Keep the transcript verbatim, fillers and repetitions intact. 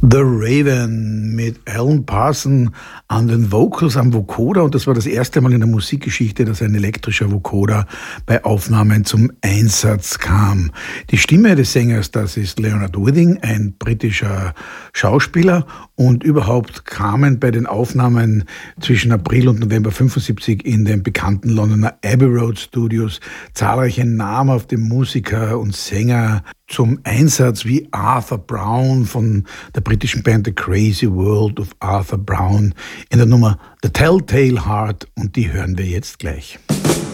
The Raven mit Alan Parsons an den Vocals am Vocoder, und das war das erste Mal in der Musikgeschichte, dass ein elektrischer Vocoder bei Aufnahmen zum Einsatz kam. Die Stimme des Sängers, das ist Leonard Withing, ein britischer Schauspieler, und überhaupt kamen bei den Aufnahmen zwischen April und November fünfundsiebzig in den bekannten Londoner Abbey Road Studios zahlreiche namhafte Musiker und Sänger zum Einsatz, wie Arthur Brown von der britischen Band The Crazy World of Arthur Brown in der Nummer The Telltale Heart, und die hören wir jetzt gleich.